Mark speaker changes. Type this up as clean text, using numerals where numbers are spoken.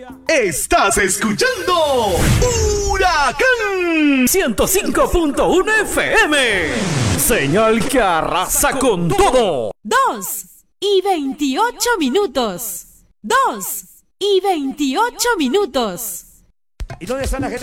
Speaker 1: Estás escuchando Huracán 105.1 FM. Señal que arrasa con todo.
Speaker 2: 2:28. 2:28.
Speaker 3: ¿Y dónde están la gente?